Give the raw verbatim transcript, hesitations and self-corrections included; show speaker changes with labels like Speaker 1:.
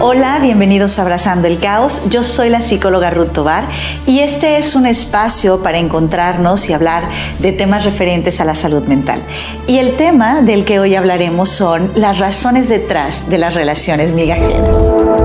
Speaker 1: Hola, bienvenidos a Abrazando el Caos. Yo soy la psicóloga Ruth Tovar y este es un espacio para encontrarnos y hablar de temas referentes a la salud mental. Y el tema del que hoy hablaremos son las razones detrás de las relaciones migajeras.